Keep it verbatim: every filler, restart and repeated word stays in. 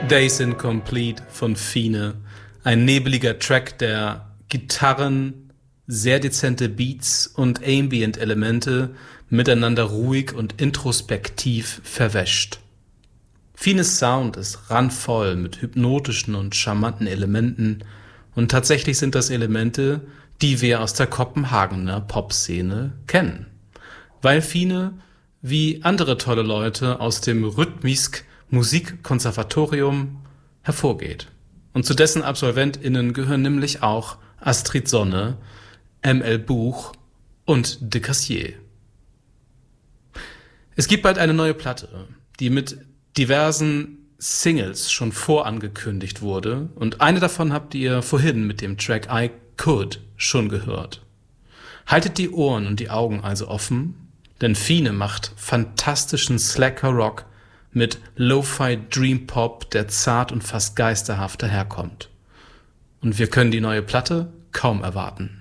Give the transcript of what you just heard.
Days Incomplete von Fine. Ein nebeliger Track, der Gitarren, sehr dezente Beats und Ambient-Elemente miteinander ruhig und introspektiv verwäscht. Fines Sound ist randvoll mit hypnotischen und charmanten Elementen und tatsächlich sind das Elemente, die wir aus der Kopenhagener Popszene kennen. Weil Fine, wie andere tolle Leute aus dem Rytmisk Musikkonservatorium, hervorgeht. Und zu dessen AbsolventInnen gehören nämlich auch Astrid Sonne, M L Buch und de Cassier. Es gibt bald eine neue Platte, die mit diversen Singles schon vorangekündigt wurde und eine davon habt ihr vorhin mit dem Track I Could schon gehört. Haltet die Ohren und die Augen also offen, denn Fine macht fantastischen Slacker-Rock mit Lo-Fi Dream Pop, der zart und fast geisterhaft daherkommt. Und wir können die neue Platte kaum erwarten.